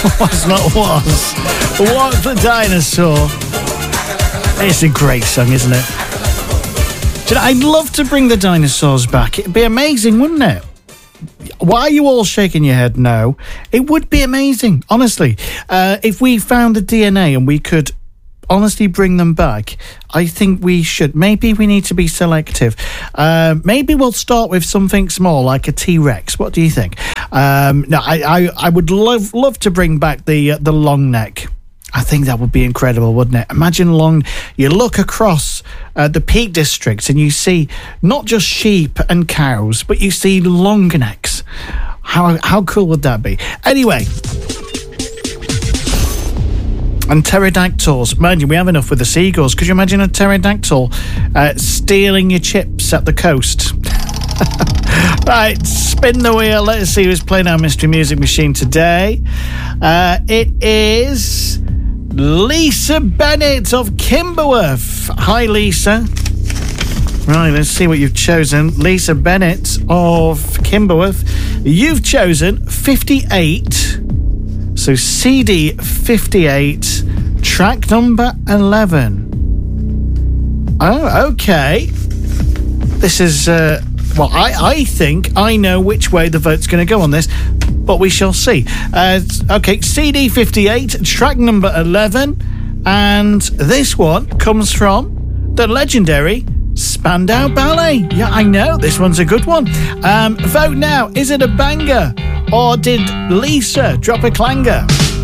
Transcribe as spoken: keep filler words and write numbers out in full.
Was not was. Walk the Dinosaur. It's a great song, isn't it? Do you know, I'd love to bring the dinosaurs back. It'd be amazing, wouldn't it? Why are you all shaking your head no? It would be amazing, honestly. Uh, if we found the D N A and we could honestly bring them back, I think we should. Maybe we need to be selective. Uh, maybe we'll start with something small like a T-Rex. What do you think? Um, no, I, I, I would love love to bring back the uh, the long neck. I think that would be incredible, wouldn't it? Imagine long. You look across uh, the Peak District and you see not just sheep and cows, but you see long necks. How how cool would that be? Anyway. And pterodactyls. Mind you, we have enough with the seagulls. Could you imagine a pterodactyl uh, stealing your chips at the coast? Right, spin the wheel. Let's see who's playing our Mystery Music Machine today. Uh, it is Lisa Bennett of Kimberworth. Hi, Lisa. Right, let's see what you've chosen. Lisa Bennett of Kimberworth. You've chosen fifty-eight. So C D fifty-eight, track number eleven. Oh, okay. This is, uh, well, I, I think I know which way the vote's going to go on this, but we shall see. Uh, okay, C D fifty-eight, track number eleven, and this one comes from the legendary Spandau Ballet. Yeah, I know, this one's a good one. Um, vote now. Is it a banger? Or did Lisa drop a clanger?